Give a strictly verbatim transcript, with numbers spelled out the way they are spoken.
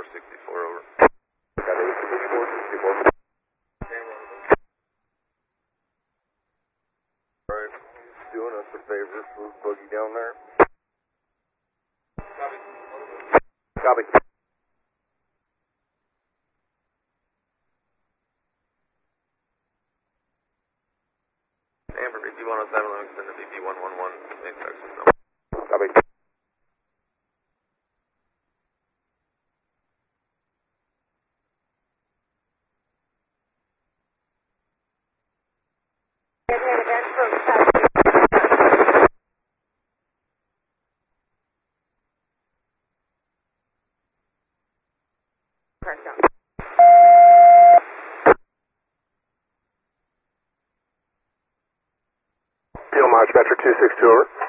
four sixty-four, over. Got eight four sixty-four. Alright, doing us a favor, move boogie down there. Copy. Copy. Amber, V P one oh seven, let me send to V P one one one, main section. No. Copy. Field March Metro two six two, over.